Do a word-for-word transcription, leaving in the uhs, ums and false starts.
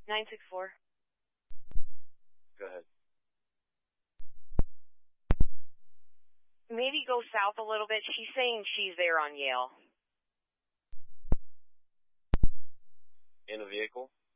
nine six four. Go ahead. Maybe go south a little bit. She's saying she's there on Yale. In a vehicle?